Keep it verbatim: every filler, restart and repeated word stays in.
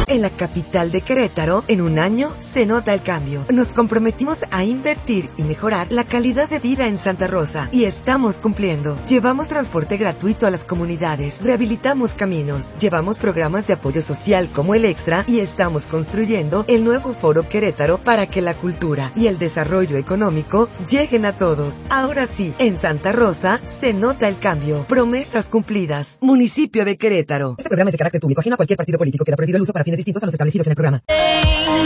En la capital de Querétaro, en un año, se nota el cambio. Nos comprometimos a invertir y mejorar la calidad de vida en Santa Rosa. Y estamos cumpliendo. Llevamos transporte gratuito a las comunidades. Rehabilitamos caminos. Llevamos programas de apoyo social como el Extra. Y estamos construyendo el nuevo Foro Querétaro para que la cultura y el desarrollo económico lleguen a todos. Ahora sí, en Santa Rosa, se nota el cambio. Promesas cumplidas. Municipio de Querétaro. Este programa es de carácter público, ajeno a cualquier partido político. Queda prohibido el uso para fines distintos a los establecidos en el programa.